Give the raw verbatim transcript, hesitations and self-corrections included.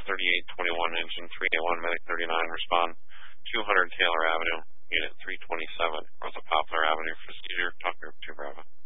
thirty-eight twenty-one, engine three eight one, medic thirty-nine, respond two hundred Taylor Avenue, unit three twenty-seven, Rosa Poplar Avenue for seizure, talk group two Bravo.